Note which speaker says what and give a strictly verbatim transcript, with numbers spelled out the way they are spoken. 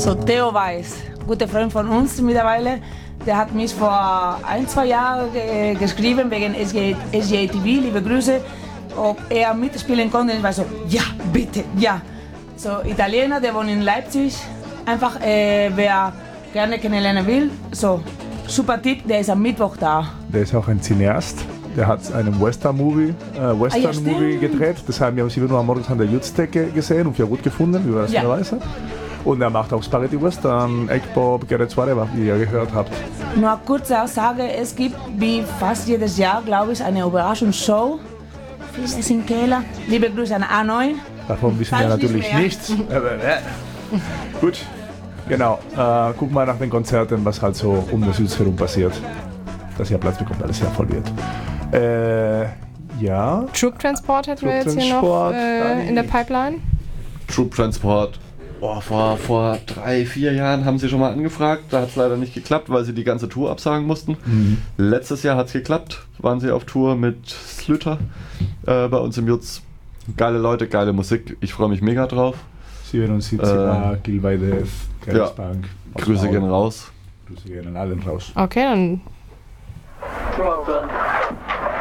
Speaker 1: So Theo Weiß, guter Freund von uns mittlerweile, der hat mich vor ein, zwei Jahren äh, geschrieben wegen S J T V, liebe Grüße, ob er mitspielen konnte. Ich war so, ja, bitte, ja. So Italiener, der wohnt in Leipzig, einfach äh, wer gerne kennenlernen will, so super Tipp, der ist am Mittwoch da.
Speaker 2: Der ist auch ein Cineast. Der hat einen Western-Movie äh, Western
Speaker 1: ah, ja,
Speaker 2: Movie gedreht. Das haben wir um sieben Uhr morgens an der Jutzdecke gesehen und für gut gefunden, wie man das ja. weiß. Und er macht auch Spaghetti Western, Egg Bob, Garrett's Whatever, wie ihr gehört habt.
Speaker 1: Nur eine kurze Aussage, es gibt wie fast jedes Jahr, glaube ich, eine Überraschungsshow. Ist es im Keller? Liebe Grüße an A neun.
Speaker 2: Davon wissen wir natürlich nichts. Gut, genau. Äh, guck mal nach den Konzerten, was halt so um das Jutz herum passiert. Dass ihr Platz bekommt, weil es sehr voll wird. Äh, ja.
Speaker 3: Troop Transport hätten wir jetzt hier noch äh, in der Pipeline.
Speaker 4: Troop Transport. Oh, vor, vor drei, vier Jahren haben sie schon mal angefragt. Da hat es leider nicht geklappt, weil sie die ganze Tour absagen mussten. Mhm. Letztes Jahr hat es geklappt. Waren sie auf Tour mit Slüter äh, bei uns im Jutz. Geile Leute, geile Musik. Ich freue mich mega drauf.
Speaker 2: siebenundsiebziger, äh, Gilweide, Grenzbank.
Speaker 4: Ja. Grüße gehen raus.
Speaker 2: Grüße gehen an allen raus.
Speaker 3: Okay, dann.
Speaker 5: Problem.